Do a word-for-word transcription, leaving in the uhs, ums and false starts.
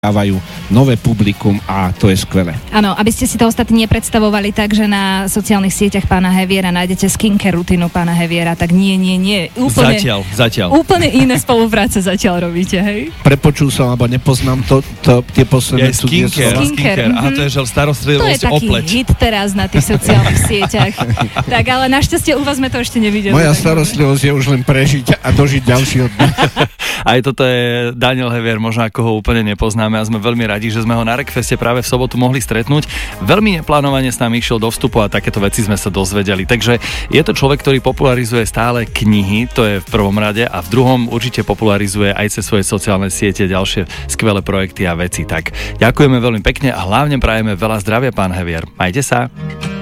dávajú nové publikum a to je skvelé. Áno, aby ste si to ostatní nepredstavovali tak, že na sociálnych sieťach pána Heviera nájdete skincare rutinu pána Heviera, tak nie, nie, nie. Úplne, zatiaľ, zatiaľ. Úplne iné spolupráce zatiaľ robíte, hej? Prepočul som, alebo nepoznám to, to tie posledné je skincare, skincare. skincare. Aha, to je žel starostlivosť o pleť. To je taký hit teraz na tých sociálnych sieťach. Tak, ale našťastie u vás sme to ešte nevideli. Moja starostlivosť je už len prežiť a dožiť ďalšieho dňa. Aj toto je Daniel Hevier, možno ako ho úplne nepoznáme a sme veľmi radi, že sme ho na Rekfeste práve v sobotu mohli stretnúť. Veľmi neplánovane s nami išiel do vstupu a takéto veci sme sa dozvedeli. Takže je to človek, ktorý popularizuje stále knihy, to je v prvom rade, a v druhom určite popularizuje aj cez svoje sociálne siete ďalšie skvelé projekty a veci. Tak ďakujeme veľmi pekne a hlavne prajeme veľa zdravia, pán Hevier. Majte sa.